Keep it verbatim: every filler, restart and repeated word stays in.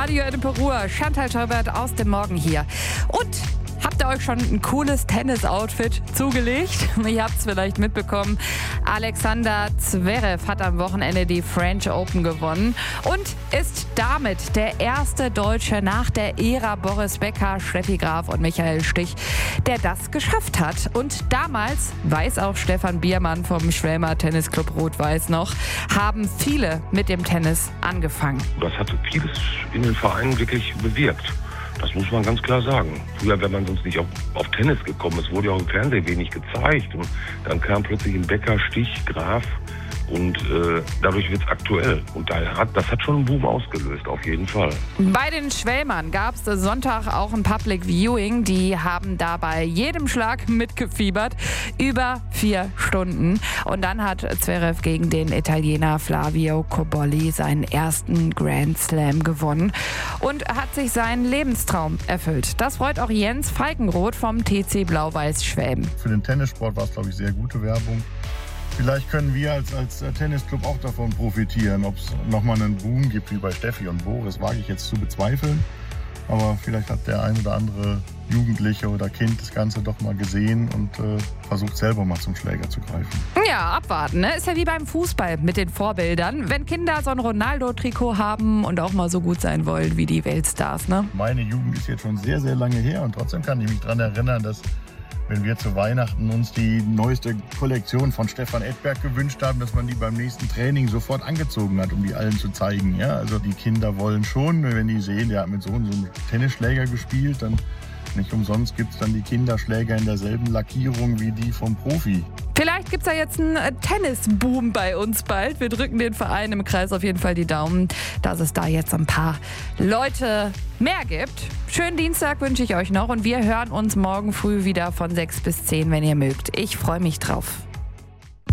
Radio Ennepe-Ruhr. Chantal Schobert aus dem Morgen hier. Und habt ihr euch schon ein cooles Tennis-Outfit zugelegt? Ihr habt es vielleicht mitbekommen. Alexander Zverev hat am Wochenende die French Open gewonnen und ist damit der erste Deutsche nach der Ära Boris Becker, Steffi Graf und Michael Stich, der das geschafft hat. Und damals, weiß auch Stefan Biermann vom Schwelmer Tennisclub Rot-Weiß noch, haben viele mit dem Tennis angefangen. Das hat vieles in den Vereinen wirklich bewirkt. Das muss man ganz klar sagen. Früher wäre man sonst nicht auf, auf Tennis gekommen. Es wurde ja auch im Fernsehen wenig gezeigt. Und dann kam plötzlich ein Becker, Stich, Graf und äh, dadurch wird es aktuell. Und da hat, das hat schon einen Boom ausgelöst, auf jeden Fall. Bei den Schwelmern gab es Sonntag auch ein Public Viewing. Die haben da bei jedem Schlag mitgefiebert. Über vier Stunden. Und dann hat Zverev gegen den Italiener Flavio Cobolli seinen ersten Grand Slam gewonnen und hat sich seinen Lebenstraum erfüllt. Das freut auch Jens Falkenroth vom T C Blau-Weiß Schwelm. Für den Tennissport war es, glaube ich, sehr gute Werbung. Vielleicht können wir als, als Tennisclub auch davon profitieren. Ob es nochmal einen Boom gibt wie bei Steffi und Boris, wage ich jetzt zu bezweifeln. Aber vielleicht hat der ein oder andere Jugendliche oder Kind das Ganze doch mal gesehen und äh, versucht selber mal zum Schläger zu greifen. Ja, abwarten, ne? Ist ja wie beim Fußball mit den Vorbildern. Wenn Kinder so ein Ronaldo-Trikot haben und auch mal so gut sein wollen wie die Weltstars, ne? Meine Jugend ist jetzt schon sehr, sehr lange her und trotzdem kann ich mich daran erinnern, dass wenn wir zu Weihnachten uns die neueste Kollektion von Stefan Edberg gewünscht haben, dass man die beim nächsten Training sofort angezogen hat, um die allen zu zeigen. Ja, also die Kinder wollen schon, wenn die sehen, der hat mit so einem Tennisschläger gespielt, dann nicht umsonst gibt es dann die Kinderschläger in derselben Lackierung wie die vom Profi. Vielleicht gibt es ja jetzt einen Tennisboom bei uns bald. Wir drücken den Verein im Kreis auf jeden Fall die Daumen, dass es da jetzt ein paar Leute mehr gibt. Schönen Dienstag wünsche ich euch noch und wir hören uns morgen früh wieder von sechs bis zehn, wenn ihr mögt. Ich freue mich drauf.